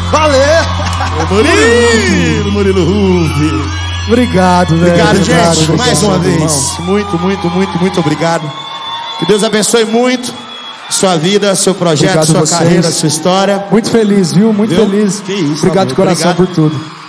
Valeu! Murilo Rubi. Obrigado, velho. Obrigado, gente. Mais uma vez. Muito obrigado. Que Deus abençoe muito sua vida, seu projeto, sua carreira, sua história. Muito feliz, viu? Muito feliz. Que isso, obrigado de coração por tudo.